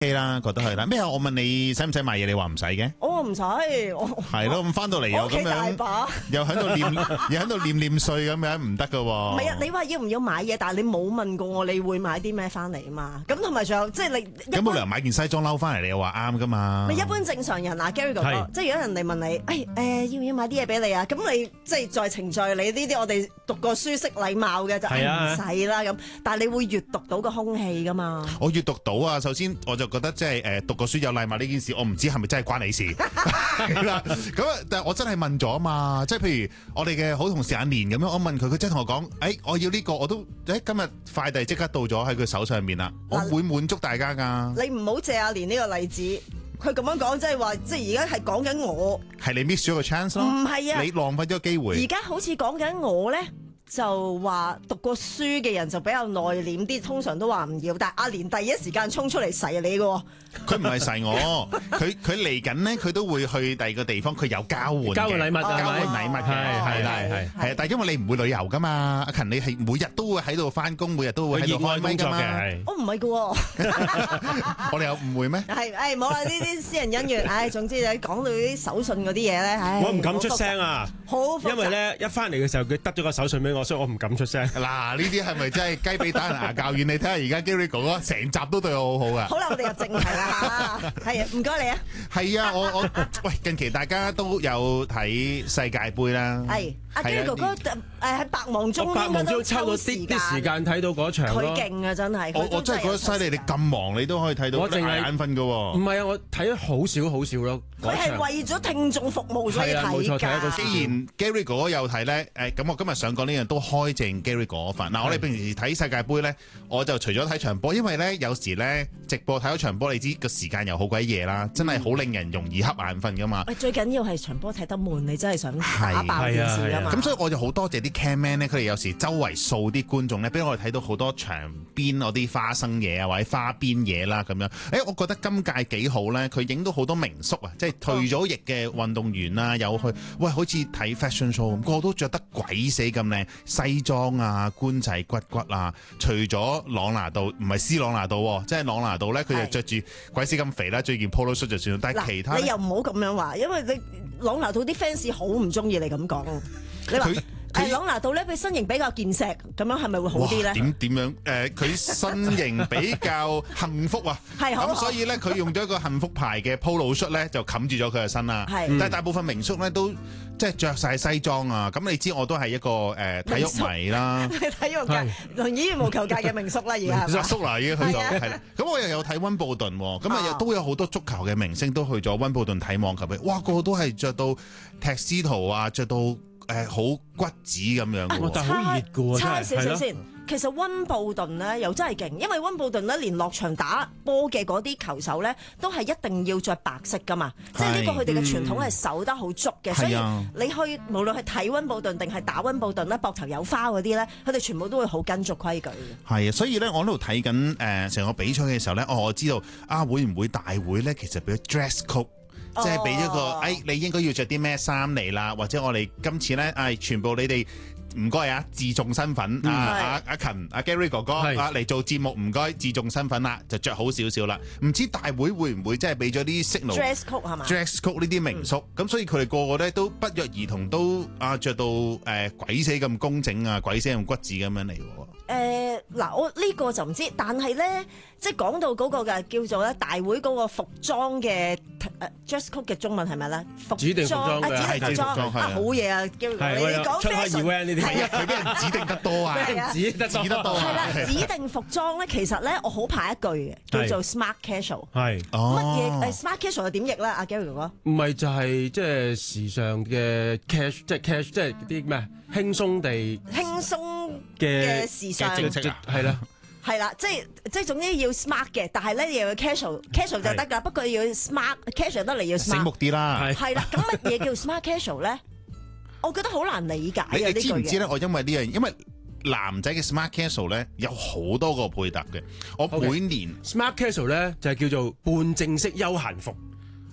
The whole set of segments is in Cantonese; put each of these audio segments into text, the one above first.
OK 啦，覺得係啦。咩啊？我問你使唔使買嘢，你話唔使嘅。 我唔使， 係咯，咁翻到嚟又咁樣，又喺度念稅咁樣，唔得噶喎。 唔係啊，你話要唔要買嘢，但係你冇問過我，你會買啲咩翻嚟啊嘛？咁同埋仲有即係你， 咁冇理由買件西裝褸翻嚟，你又話啱噶嘛？ 咪一般正常人啊 Gary 哥哥，即係如果人哋問你，要唔要買啲嘢俾你啊？咁你即係在程序，你呢啲我哋讀過書識禮貌嘅就唔使啦咁。但係你會閱讀到個空氣噶嘛？ 我閱讀到啊，首先我就覺得即係讀過書有禮貌呢件事，我唔知係咪真係關你事係啦。咁但係我真係問咗啊嘛，即係譬如我哋嘅好同事阿年咁樣，我問佢，佢真係同我講，我要呢個，我都今日快遞即刻到咗喺佢手上面啦，我會滿足大家噶。 你唔好借阿年呢個例子，佢咁樣講即係話，即係而家係講緊我， 係你 miss 咗個 chance 咯， 唔係啊， 你浪費咗個機會。 而家好似講緊我咧。就話讀過書嘅人就比較內斂啲，通常都話唔要。但係阿蓮第一時間衝出嚟噬你嘅， 佢唔係噬我，佢嚟緊咧，佢都會去第二個地方，佢有交換禮物，交換禮物係。但係因為你唔會旅遊噶嘛，阿勤你係每日都會喺度翻工，每日都會喺度開咪噶嘛。 我唔係噶， 我哋有誤會咩？ 係冇啦，呢啲私人恩怨。總之你講到啲手信嗰啲嘢咧， 我唔敢出聲啊，因為咧一翻嚟嘅時候佢得咗個手信俾我。所以我唔敢出聲。 嗱，呢啲係咪真係雞髀打人牙較軟？你睇下而家 Gary 哥哥成集都對我好好噶。 好啦，我哋入正題啦嚇。係啊，唔該你啊。 係啊，我喂，近期大家都有睇世界盃啦。 係，阿 Gary 哥哥喺百忙中應該都抽到啲時間睇到嗰場咯。 佢勁啊，真係。 我真係覺得犀利，你咁忙你都可以睇到。 我淨係眼瞓噶喎。 唔係啊，我睇咗好少咯。 佢係為咗聽眾服務所以睇㗎。 既然 Gary 哥哥有睇咧，咁我今日想講呢樣都開正 Gary 嗰份。嗱，我哋平時睇世界盃咧，我就除咗睇場波，因為咧有時咧直播睇咗場波，你知個時間又好鬼夜啦，真係好令人容易瞌眼瞓噶嘛。 最緊要係場波睇得悶，你真係想打爆電視啊嘛。 咁所以我就好多謝啲 camman 咧，佢哋有時周圍掃啲觀眾咧，俾我哋睇到好多場邊嗰啲花生嘢啊，或者花邊嘢啦咁樣。我覺得今屆幾好咧，佢影到好多名宿啊，即係退咗役嘅運動員啊，有去喂，好似睇 fashion show 咁，個個都着得鬼死咁靚西裝啊，官仔骨骨啊，除咗朗拿度，唔係 C 朗拿度，即係朗拿度咧，佢就着住鬼死咁肥啦，着件 polo shirt 就算，但係其他你又唔好咁樣話，因為你朗拿度啲 fans 好唔中意你咁講，你話。朗拿度咧，佢身形比較健碩，咁樣係咪會好啲咧？ 點樣？佢身形比較幸福啊，咁所以咧，佢用咗一個幸福牌嘅 polo shirt 咧，就冚住咗佢嘅身啦。但係大部分名宿咧都即係着晒西裝啊！咁你知我都係一個體育迷啦， 體育界同羽毛球界嘅名宿啦，而家係宿啦，已經去咗係啦。咁我又有睇溫布頓，咁啊都有好多足球嘅明星都去咗溫布頓睇網球嘅。哇，個個都係着到踢司徒啊，着到。好骨子咁樣嘅， 但係好熱嘅喎， 差少少先。其實溫布頓咧又真係勁，因為溫布頓咧連落場打波嘅嗰啲球手咧都係一定要着白色噶嘛，即係呢個佢哋嘅傳統係守得好足嘅，所以你去無論係睇溫布頓定係打溫布頓咧，膊頭有花嗰啲咧，佢哋全部都會好跟足規矩嘅。 係啊，所以咧我喺度睇緊成個比賽嘅時候咧，我知道會唔會大會咧其實俾咗 dress code。即係俾咗個，你應該要着啲咩衫嚟啦，或者我哋今次咧，全部你哋唔該啊，自重身份阿勤阿 Gary 哥哥嚟做節目，唔該自重身份啦，就着好少少啦。唔知大會會唔會即係俾咗啲 signal dress code 係嘛 ？dress code 呢啲名宿，咁所以佢哋個個咧都不約而同都着到鬼死咁工整啊，鬼死咁骨子咁樣嚟喎。 嗱，我呢個就唔知，但係咧，即係講到嗰個嘅叫做咧大會嗰個服裝嘅dress code 嘅中文係咪咧？ 指定服裝指定服裝好嘢啊！叫你講 fashion 呢啲係佢俾人指定得多啊， 指得多係啦，指定服裝咧，其實咧我好怕一句嘅，叫做 smart casual。 係乜嘢？smart casual 係點譯咧？阿 Gary 哥哥， 唔係就係即係時尚嘅 cash，即係啲咩輕鬆嘅時尚係啦。 係啦，即係總之要 smart 嘅，但係咧又要 casual 就得㗎。不過要 smart casual 得嚟要 smart。醒目啲啦。 係啦，咁乜嘢叫 smart casual 咧？我覺得好難理解啊！ 你知唔知咧？我因為呢樣，因為男仔嘅 smart casual 咧有好多個配搭嘅。我每年 smart casual 咧就係叫做半正式休閒服。 唔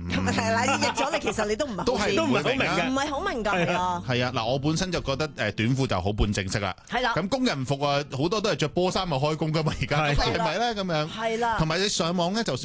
係啦，譯咗你其實你都唔係好明㗎， 唔係好明㗎， 係啊，嗱，我本身就覺得短褲就好半正式啦。係啦。咁工人服啊，好多都係着波衫咪開工㗎嘛，而家係咪咧咁樣？係啦。同埋你上網咧，就算